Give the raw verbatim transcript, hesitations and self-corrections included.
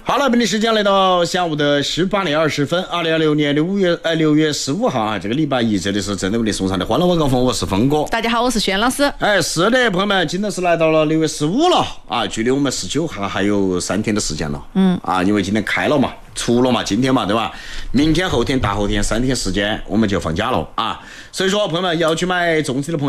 好了，本地时间来到下午的十八点二十分，二零二六年六月呃六月十五号啊，这个礼拜一，这里是正在为你送上的欢乐晚高峰，我是峰哥。 大家好，我是轩老师。 哎，是的，朋友们，今天是来到了六月十五了啊，距离我们十九号还有三天的时间了。嗯啊，因为今天开了嘛，出了嘛，今天嘛，对吧？明天、后天、大后天三天时间我们就放假了啊，所以说朋友们要去买粽子的朋友。